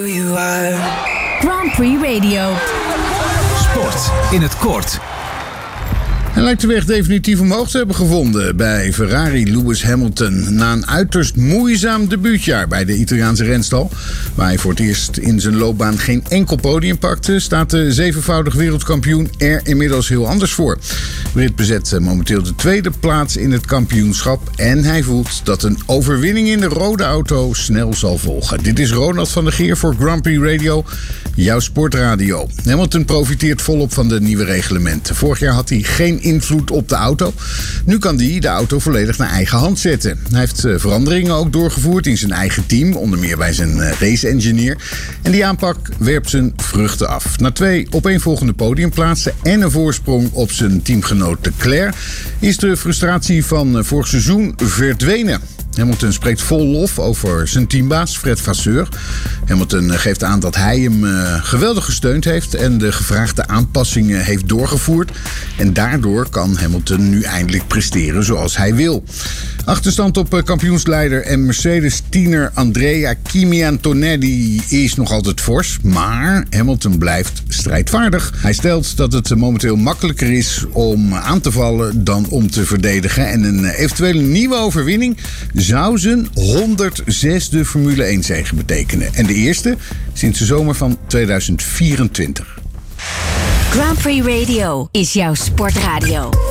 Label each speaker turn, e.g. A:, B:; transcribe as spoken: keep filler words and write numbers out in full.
A: Grand Prix Radio.
B: Sport in het kort.
C: Hij lijkt de weg definitief omhoog te hebben gevonden bij Ferrari Lewis Hamilton. Na een uiterst moeizaam debuutjaar bij de Italiaanse renstal, waar hij voor het eerst in zijn loopbaan geen enkel podium pakte, staat de zevenvoudig wereldkampioen er inmiddels heel anders voor. Brit bezet momenteel de tweede plaats in het kampioenschap en hij voelt dat een overwinning in de rode auto snel zal volgen. Dit is Ronald van der Geer voor Grand Prix Radio, jouw sportradio. Hamilton profiteert volop van de nieuwe reglementen. Vorig jaar had hij geen invloed op de auto. Nu kan hij de auto volledig naar eigen hand zetten. Hij heeft veranderingen ook doorgevoerd in zijn eigen team, onder meer bij zijn race-engineer. En die aanpak werpt zijn vruchten af. Na twee opeenvolgende podiumplaatsen en een voorsprong op zijn teamgenoot Leclerc is de frustratie van vorig seizoen verdwenen. Hamilton spreekt vol lof over zijn teambaas Fred Vasseur. Hamilton geeft aan dat hij hem uh, geweldig gesteund heeft en de gevraagde aanpassingen heeft doorgevoerd. En daardoor kan Hamilton nu eindelijk presteren zoals hij wil. Achterstand op uh, kampioensleider en Mercedes-tiener Andrea Kimi Antonelli is nog altijd fors, maar Hamilton blijft strijdvaardig. Hij stelt dat het momenteel makkelijker is om aan te vallen dan om te verdedigen. En een eventuele nieuwe overwinning zou zijn honderdzesde Formule één zege betekenen. En de eerste sinds de zomer van tweeduizend vierentwintig.
A: Grand Prix Radio is jouw sportradio.